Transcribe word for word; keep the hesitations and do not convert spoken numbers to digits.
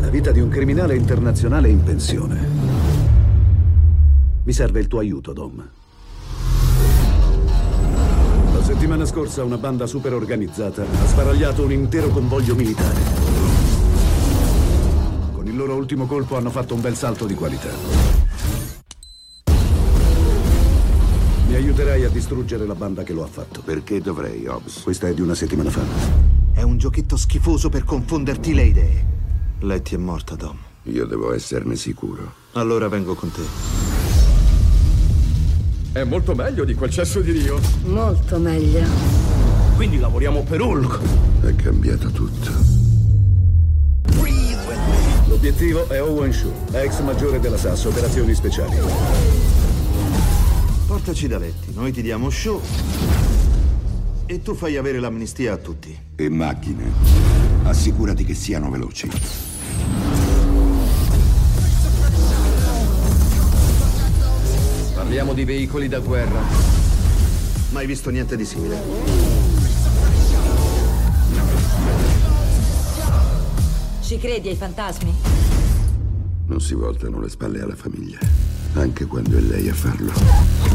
La vita di un criminale internazionale in pensione. Mi serve il tuo aiuto, Dom. La settimana scorsa una banda super organizzata ha sbaragliato un intero convoglio militare. Con il loro ultimo colpo hanno fatto un bel salto di qualità. Mi aiuterai a distruggere la banda che lo ha fatto. Perché dovrei, Hobbs? Questa è di una settimana fa. È un giochetto schifoso per confonderti le idee. Letty è morta, Dom. Io devo esserne sicuro. Allora vengo con te. È molto meglio di quel cesso di Rio. Molto meglio. Quindi lavoriamo per Hulk. È cambiato tutto. L'obiettivo è Owen Shaw, ex maggiore della S A S, operazioni speciali. Portaci da Letty, noi ti diamo show e tu fai avere l'amnistia a tutti. E macchine. Assicurati che siano veloci. Parliamo di veicoli da guerra. Mai visto niente di simile. Ci credi ai fantasmi? Non si voltano le spalle alla famiglia, anche quando è lei a farlo.